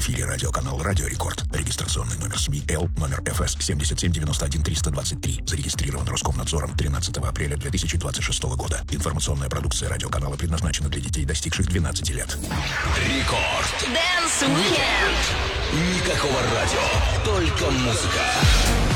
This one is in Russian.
эфире радиоканал «Радио Рекорд». Регистрационный номер СМИ Л, номер ФС 7791-323. Зарегистрирован Роскомнадзором 13 апреля 2026 года. Информационная продукция радиоканала предназначена для детей, достигших 12 лет. Рекорд. Dance Weekend. Никакого радио, только музыка.